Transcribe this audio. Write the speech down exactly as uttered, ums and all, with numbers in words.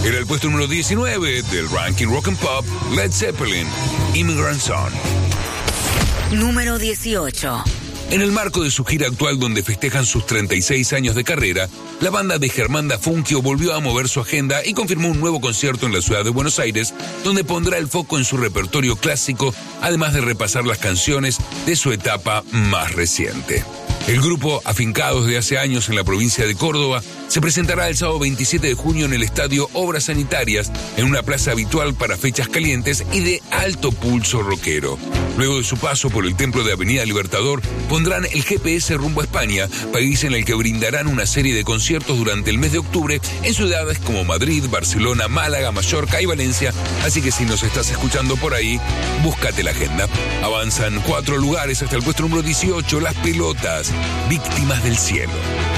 Era el puesto número diecinueve del ranking Rock and Pop, Led Zeppelin, Immigrant Song. Número dieciocho. En el marco de su gira actual donde festejan sus treinta y seis años de carrera, la banda de Germán Dafunquio volvió a mover su agenda y confirmó un nuevo concierto en la ciudad de Buenos Aires, donde pondrá el foco en su repertorio clásico, además de repasar las canciones de su etapa más reciente. El grupo, afincado desde hace años en la provincia de Córdoba, se presentará el sábado veintisiete de junio en el estadio Obras Sanitarias, en una plaza habitual para fechas calientes y de alto pulso rockero. Luego de su paso por el templo de Avenida Libertador, pondrán el G P S rumbo a España, país en el que brindarán una serie de conciertos durante el mes de octubre en ciudades como Madrid, Barcelona, Málaga, Mallorca y Valencia, así que si nos estás escuchando por ahí, búscate la agenda. Avanzan cuatro lugares hasta el puesto número dieciocho, Las Pelotas, Víctimas del Cielo.